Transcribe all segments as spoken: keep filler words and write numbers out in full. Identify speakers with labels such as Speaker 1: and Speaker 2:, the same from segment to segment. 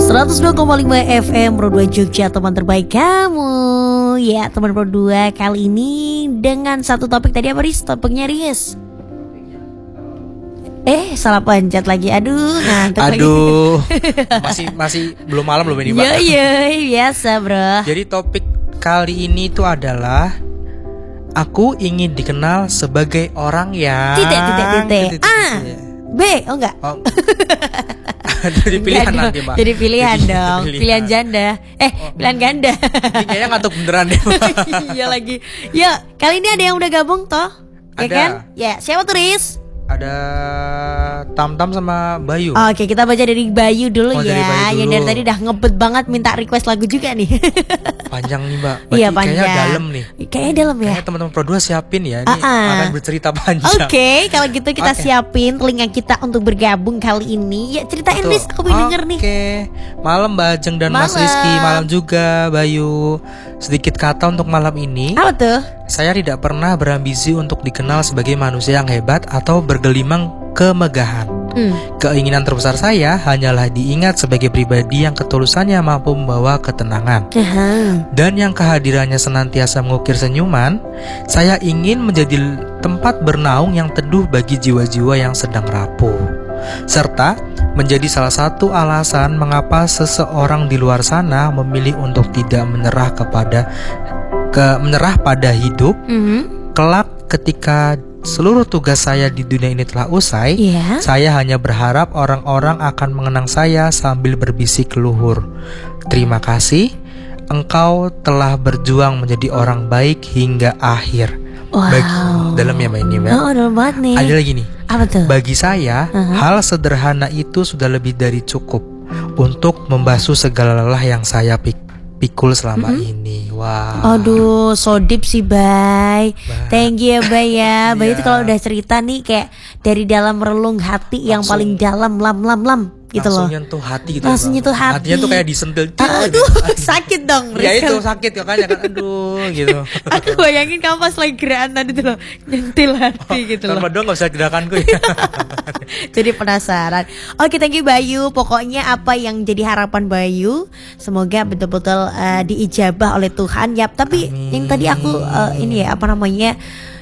Speaker 1: seratus dua koma lima F M Pro dua Jogja, teman terbaik kamu. Ya teman Pro dua, kali ini dengan satu topik. Tadi apa Riz? Topiknya Riz? Eh salah pencet lagi. Aduh ngantuk lagi.
Speaker 2: Aduh Masih masih belum malam belum ini Mbak.
Speaker 1: Iya iya biasa bro.
Speaker 2: Jadi topik kali ini itu adalah aku ingin dikenal sebagai orang yang
Speaker 1: Titik titik titik A B, oh enggak
Speaker 2: oh. Jadi pilihan
Speaker 1: Enggak
Speaker 2: nanti
Speaker 1: dong.
Speaker 2: Mbak.
Speaker 1: Jadi pilihan
Speaker 2: Jadi
Speaker 1: dong
Speaker 2: pilihan.
Speaker 1: Pilihan janda Eh
Speaker 2: Oh.
Speaker 1: pilihan ganda.
Speaker 2: Ini kayaknya ngantuk beneran deh Mbak.
Speaker 1: Iya lagi. Ya kali ini ada yang udah gabung toh. Ya
Speaker 2: Ada.
Speaker 1: kan? Ya siapa tuh Riz?
Speaker 2: Ada Tam-Tam sama Bayu.
Speaker 1: Oke kita baca dari Bayu dulu
Speaker 2: Oh,
Speaker 1: ya
Speaker 2: dari Bayu
Speaker 1: Yang
Speaker 2: dulu.
Speaker 1: dari tadi udah ngebet banget minta request lagu juga nih.
Speaker 2: Panjang nih Mbak. Berarti
Speaker 1: Iya panjang.
Speaker 2: kayaknya dalam nih.
Speaker 1: Kayaknya dalam ya.
Speaker 2: Kayaknya teman-teman Pro dua siapin ya. Ini
Speaker 1: Uh-uh.
Speaker 2: akan bercerita panjang.
Speaker 1: Oke kalau gitu kita
Speaker 2: Oke.
Speaker 1: siapin telinga kita untuk bergabung kali ini. Ya ceritain
Speaker 2: Betul.
Speaker 1: Riz, aku pengen denger nih.
Speaker 2: Oke, malam Mbak Ajeng dan Mas
Speaker 1: Malam.
Speaker 2: Rizky, malam juga Bayu. Sedikit kata untuk malam ini.
Speaker 1: Apa tuh?
Speaker 2: Saya tidak pernah berambisi untuk dikenal sebagai manusia yang hebat atau bergelimang kemegahan.
Speaker 1: Hmm.
Speaker 2: Keinginan terbesar saya hanyalah diingat sebagai pribadi yang ketulusannya mampu membawa ketenangan.
Speaker 1: Aha.
Speaker 2: Dan yang kehadirannya senantiasa mengukir senyuman. Saya ingin menjadi tempat bernaung yang teduh bagi jiwa-jiwa yang sedang rapuh, serta menjadi salah satu alasan mengapa seseorang di luar sana memilih untuk tidak menyerah kepada ke menyerah pada hidup.
Speaker 1: Mhm.
Speaker 2: Kelak ketika seluruh tugas saya di dunia ini telah usai,
Speaker 1: Iya.
Speaker 2: saya hanya berharap orang-orang akan mengenang saya sambil berbisik luhur. Terima kasih, engkau telah berjuang menjadi orang baik hingga akhir.
Speaker 1: Wow.
Speaker 2: Bagi, dalam ya Mbak ini Mbak.
Speaker 1: Oh dalam banget nih.
Speaker 2: Ada lagi nih.
Speaker 1: Apa tuh?
Speaker 2: Bagi saya,
Speaker 1: Uh-huh.
Speaker 2: hal sederhana itu sudah lebih dari cukup untuk membasuh segala lelah yang saya pik- pikul selama
Speaker 1: Mm-hmm.
Speaker 2: ini. Wah.
Speaker 1: Aduh, so deep sih, Bay.
Speaker 2: Bah.
Speaker 1: Thank you ya, Bay ya. Bay
Speaker 2: Iya.
Speaker 1: itu kalau udah cerita nih kayak dari dalam relung hati yang
Speaker 2: Langsung-
Speaker 1: paling dalam, lam lam lam gitu
Speaker 2: Langsung
Speaker 1: loh.
Speaker 2: nyentuh hati gitu.
Speaker 1: Langsung
Speaker 2: Bang.
Speaker 1: nyentuh hati.
Speaker 2: Hatinya tuh kayak disentil.
Speaker 1: Aduh, sakit dong.
Speaker 2: Ya
Speaker 1: Riz.
Speaker 2: itu sakit ya kan, kan aduh gitu.
Speaker 1: Aku bayangin kamu pas lagi gerakan tadi tuh loh, nyentil hati gitu loh.
Speaker 2: Tanpa doang gak bisa gerakanku ya.
Speaker 1: Jadi penasaran. Oke, thank you Bayu. Pokoknya apa yang jadi harapan Bayu, semoga betul-betul uh, diijabah oleh Tuhan. Yap, tapi
Speaker 2: Amin.
Speaker 1: yang tadi aku uh, ini ya apa namanya?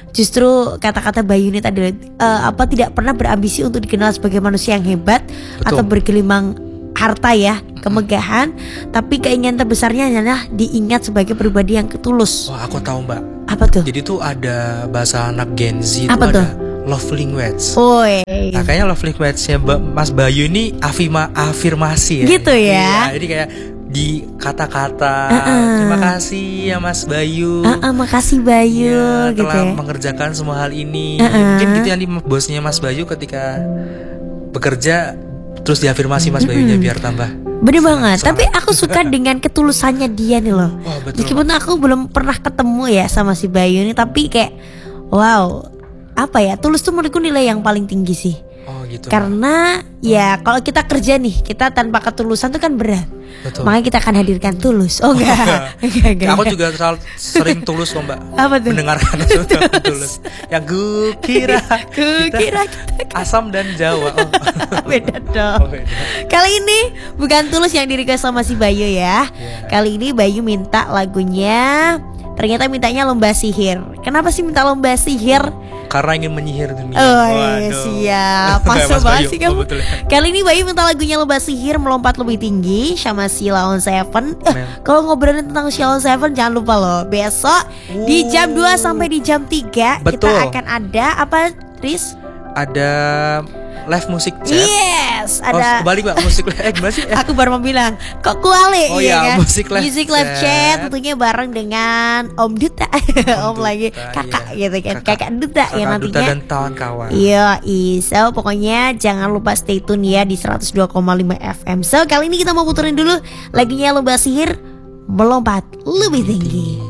Speaker 1: Justru kata-kata Bayu ini tadi uh, apa tidak pernah berambisi untuk dikenal sebagai manusia yang hebat.
Speaker 2: Betul.
Speaker 1: Atau bergelimang harta ya, kemegahan, tapi keinginan terbesarnya adalah diingat sebagai pribadi yang ketulus.
Speaker 2: Wah, aku tahu Mbak.
Speaker 1: Apa tuh?
Speaker 2: Jadi tuh ada bahasa anak Gen Z itu
Speaker 1: Apa tuh?
Speaker 2: ada love language.
Speaker 1: Woi.
Speaker 2: Nah, kayaknya love language-nya Ba- Mas Bayu ini afirma afirmasi ya.
Speaker 1: Gitu ya.
Speaker 2: Iya, jadi kayak di kata-kata
Speaker 1: Uh-uh.
Speaker 2: terima kasih ya Mas Bayu.
Speaker 1: Ah, ah, makasih Bayu
Speaker 2: Iya,
Speaker 1: gitu
Speaker 2: telah
Speaker 1: ya.
Speaker 2: mengerjakan semua hal ini.
Speaker 1: Uh-uh.
Speaker 2: Mungkin gitu yang di bosnya Mas Bayu ketika bekerja terus diafirmasi Mas Bayunya biar tambah.
Speaker 1: Bener
Speaker 2: semangat-
Speaker 1: banget,
Speaker 2: semangat.
Speaker 1: tapi aku suka dengan ketulusannya dia nih loh.
Speaker 2: Wah, betul.
Speaker 1: Meskipun aku belum pernah ketemu ya sama si Bayu ini, tapi kayak wow, apa ya, tulus tuh menurutku nilai yang paling tinggi sih.
Speaker 2: Oh gitu.
Speaker 1: Karena ya kalau kita kerja nih, kita tanpa ketulusan tuh kan berat.
Speaker 2: Betul.
Speaker 1: Makanya kita akan hadirkan tulus. Oh enggak, enggak, enggak,
Speaker 2: Aku
Speaker 1: enggak.
Speaker 2: juga selalu sering tulus kok Mbak.
Speaker 1: Apa tuh?
Speaker 2: Mendengarkan tulus. Yang gue kira
Speaker 1: Kukira
Speaker 2: kita asam dan Jawa. Oh.
Speaker 1: Beda dong.
Speaker 2: Oh, beda.
Speaker 1: Kali ini bukan tulus yang di request sama si Bayu ya.
Speaker 2: Iya.
Speaker 1: Kali ini Bayu minta lagunya, ternyata mintanya Lomba Sihir. Kenapa sih minta Lomba Sihir?
Speaker 2: Karena ingin menyihir dunia.
Speaker 1: Oh
Speaker 2: Waduh.
Speaker 1: siap,
Speaker 2: Kayak
Speaker 1: masuk
Speaker 2: Mas
Speaker 1: banget
Speaker 2: Bayu.
Speaker 1: sih kamu.
Speaker 2: Oh, betul ya.
Speaker 1: Kali ini Bayu minta lagunya Lomba Sihir, melompat lebih tinggi sama Sheila on Seven. Eh,
Speaker 2: Men.
Speaker 1: kalau ngobrolin tentang Sheila on Seven jangan lupa loh, besok di jam dua sampai di jam tiga
Speaker 2: Betul.
Speaker 1: kita akan ada apa, Riz?
Speaker 2: Ada live musik chat.
Speaker 1: Yes,
Speaker 2: Oh,
Speaker 1: ada.
Speaker 2: kebalik Mbak, musik live. Eh gimana sih? Eh,
Speaker 1: Aku baru mau bilang, kok kuali
Speaker 2: Oh
Speaker 1: ya
Speaker 2: iya,
Speaker 1: kan?
Speaker 2: musik live
Speaker 1: Music live
Speaker 2: chat.
Speaker 1: chat tentunya bareng dengan Om Duta, Om,
Speaker 2: Duta,
Speaker 1: lagi kakak
Speaker 2: iya.
Speaker 1: gitu kan, kakak,
Speaker 2: Kakak-
Speaker 1: Duta yang
Speaker 2: Kakak Duta
Speaker 1: nantinya.
Speaker 2: dan kawan-kawan.
Speaker 1: Iya, so pokoknya jangan lupa stay tune ya di seratus dua koma lima F M. So kali ini kita mau puterin dulu lagunya Lomba Sihir, melompat lebih tinggi.